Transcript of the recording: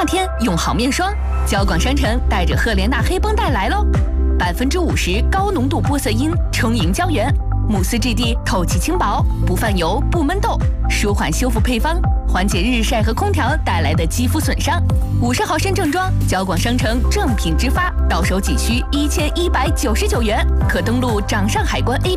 夏天用好面霜，交广商城带着赫莲娜黑绷带来喽，50%高浓度玻色因充盈胶原，慕斯质地透气轻薄，不泛油不闷痘，舒缓修复配方，缓解日晒和空调带来的肌肤损伤。50毫升正装，交广商城正品直发，到手仅需1199元，可登录掌上海关 APP。